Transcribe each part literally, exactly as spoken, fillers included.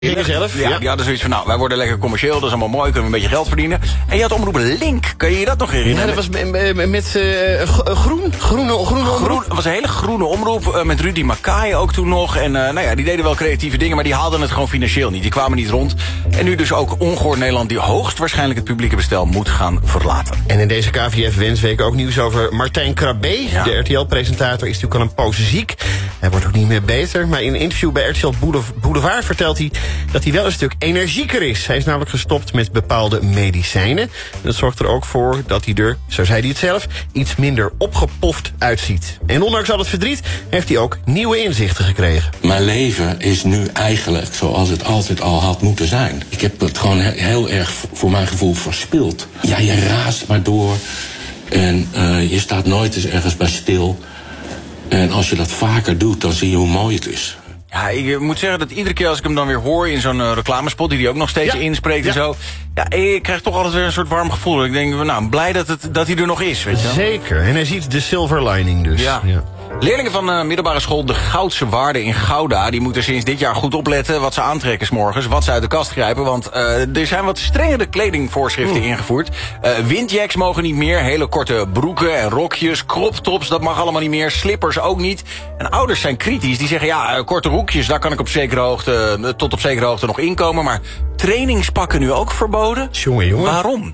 Zeker zelf. Ja, ja, die hadden zoiets van, nou, wij worden lekker commercieel, dat is allemaal mooi, kunnen we een beetje geld verdienen. En je had omroep Link, kan je je dat nog herinneren? Ja, dat was met, met, met uh, groen, groene, groene omroep. Groen, het was een hele groene omroep, uh, met Rudy Mackay ook toen nog. En uh, nou ja, die deden wel creatieve dingen, maar die haalden het gewoon financieel niet. Die kwamen niet rond. En nu dus ook Ongehoord Nederland, die hoogstwaarschijnlijk het publieke bestel moet gaan verlaten. En in deze K V F-wensweek ook nieuws over Martijn Krabbe. Ja. De R T L-presentator is natuurlijk al een poos ziek. Hij wordt ook niet meer beter. Maar in een interview bij R T L Boulevard vertelt hij dat hij wel een stuk energieker is. Hij is namelijk gestopt met bepaalde medicijnen. En dat zorgt er ook voor dat hij er, zo zei hij het zelf, iets minder opgepoft uitziet. En ondanks al het verdriet heeft hij ook nieuwe inzichten gekregen. Mijn leven is nu eigenlijk zoals het altijd al had moeten zijn. Ik heb het gewoon heel erg voor mijn gevoel verspild. Ja, je raast maar door en uh, je staat nooit eens ergens bij stil. En als je dat vaker doet, dan zie je hoe mooi het is. Ja, ik moet zeggen dat iedere keer als ik hem dan weer hoor in zo'n uh, reclamespot, die hij ook nog steeds ja. inspreekt en ja. zo. Ja, ik krijg toch altijd weer een soort warm gevoel. Ik denk, nou, blij dat, het, dat hij er nog is, weet je wel. Zeker, en hij ziet de silver lining dus. Ja. ja. Leerlingen van de middelbare school De Goudse Waarde in Gouda, die moeten sinds dit jaar goed opletten wat ze aantrekken 's morgens, wat ze uit de kast grijpen. Want uh, er zijn wat strengere kledingvoorschriften mm. ingevoerd. Uh, windjacks mogen niet meer, hele korte broeken en rokjes, crop tops, dat mag allemaal niet meer, slippers ook niet. En ouders zijn kritisch, die zeggen, ja, uh, korte broekjes, daar kan ik op zekere hoogte, uh, tot op zekere hoogte nog inkomen. Maar trainingspakken nu ook verboden? Jongen, jongen. Waarom?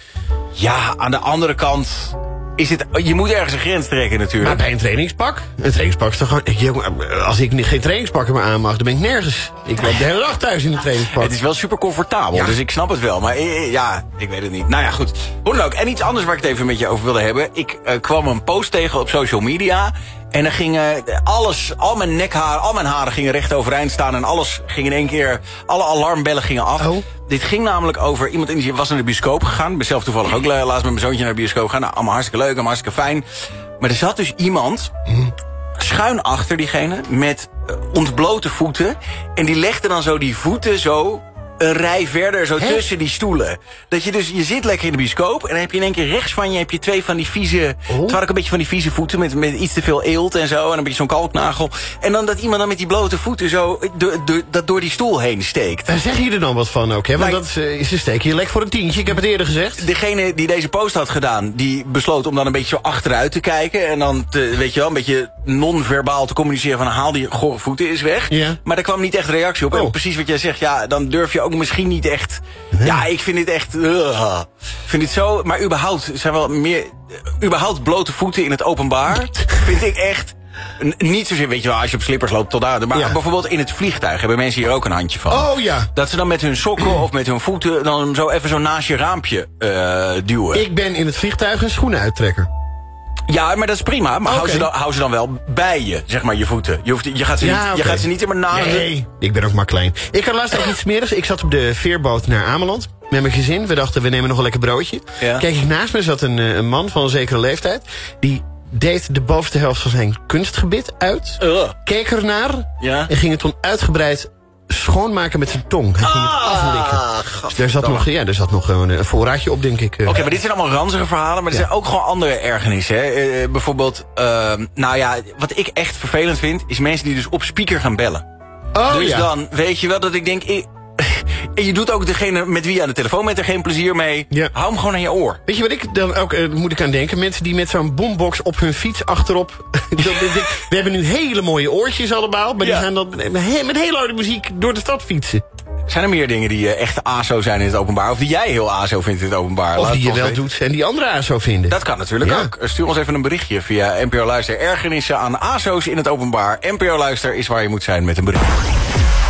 Ja, aan de andere kant is het, je moet ergens een grens trekken natuurlijk. Maar bij een trainingspak? Een trainingspak is toch gewoon... Als ik geen trainingspakken meer aan mag, dan ben ik nergens. Ik loop de hele dag thuis in een trainingspak. Het is wel super comfortabel, ja. Dus ik snap het wel. Maar ja, ik weet het niet. Nou ja, goed. Hoe dan ook. En iets anders waar ik het even met je over wilde hebben. Ik uh, kwam een post tegen op social media. En dan ging uh, alles, al mijn nekharen, al mijn haren gingen recht overeind staan. En alles ging in één keer, alle alarmbellen gingen af. Oh. Dit ging namelijk over iemand die was naar de bioscoop gegaan. Ik ben zelf toevallig ook laatst met mijn zoontje naar de bioscoop gegaan. Nou, allemaal hartstikke leuk, allemaal hartstikke fijn. Maar er zat dus iemand hmm. schuin achter diegene met uh, ontblote voeten. En die legde dan zo die voeten zo een rij verder, zo He? tussen die stoelen. Dat je dus, je zit lekker in de bioscoop en dan heb je in één keer rechts van je heb je twee van die vieze, oh. het waren ook een beetje van die vieze voeten met, met iets te veel eelt en zo. En een beetje zo'n kalknagel. En dan dat iemand dan met die blote voeten zo do, do, dat door die stoel heen steekt. Daar zeg je er dan wat van ook, hè? Want maar, dat is, ze steken je lek voor een tientje, ik heb het eerder gezegd. Degene die deze post had gedaan, die besloot om dan een beetje zo achteruit te kijken. En dan, te, weet je wel, een beetje non-verbaal te communiceren van haal die gore voeten is weg. Ja. Maar daar kwam niet echt reactie op. Oh. En precies wat jij zegt, ja, dan durf je ook misschien niet echt. Nee. Ja, ik vind dit echt. Uh, vind dit zo. Maar überhaupt zijn wel meer. Uh, überhaupt blote voeten in het openbaar. vind ik echt. N niet zozeer, weet je wel, als je op slippers loopt tot daar. Maar ja. bijvoorbeeld in het vliegtuig hebben mensen hier ook een handje van. Oh ja. Dat ze dan met hun sokken of met hun voeten dan zo even zo naast je raampje uh, duwen. Ik ben in het vliegtuig een schoenenuittrekker. Ja, maar dat is prima. Maar okay. hou, ze dan, hou ze dan wel bij je, zeg maar, je voeten. Je, hoeft, je, gaat, ze ja, niet, okay. je gaat ze niet in maar naast. Nee, ik ben ook maar klein. Ik had laatst ook iets smerigs. Ik zat op de veerboot naar Ameland met mijn gezin. We dachten, we nemen nog een lekker broodje. Ja. Kijk ik naast me zat een, een man van een zekere leeftijd. Die deed de bovenste helft van zijn kunstgebit uit. Uh. Keek ernaar. Ja. En ging het toen uitgebreid schoonmaken met zijn tong. Hij ging ah, het aflikken. Dus daar zat, nog, ja, daar zat nog een, een voorraadje op, denk ik. Oké, okay, maar dit zijn allemaal ranzige verhalen. Maar er ja. zijn ook gewoon andere ergernissen. Hè? Uh, bijvoorbeeld, uh, nou ja, wat ik echt vervelend vind, is mensen die dus op speaker gaan bellen. Oh, dus ja. dan weet je wel dat ik denk. Ik, en je doet ook degene met wie je aan de telefoon bent er geen plezier mee. Ja. Hou hem gewoon aan je oor. Weet je wat ik dan ook, uh, moet ik aan denken? Mensen die met zo'n boombox op hun fiets achterop. We hebben nu hele mooie oortjes allemaal. Maar ja. die gaan dan met hele harde muziek door de stad fietsen. Zijn er meer dingen die uh, echt A S O zijn in het openbaar? Of die jij heel A S O vindt in het openbaar? Of Laat die je wel weten. doet en die anderen A S O vinden? Dat kan natuurlijk ja. ook. Stuur ons even een berichtje via N P O Luister. Ergernissen aan A S O's in het openbaar. N P O Luister is waar je moet zijn met een bericht.